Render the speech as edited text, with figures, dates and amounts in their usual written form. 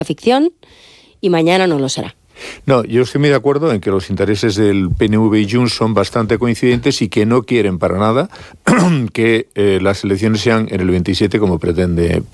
ficción y mañana no lo será. No, yo estoy muy de acuerdo en que los intereses del PNV y Junts son bastante coincidentes y que no quieren para nada que las elecciones sean en el 27 como pretende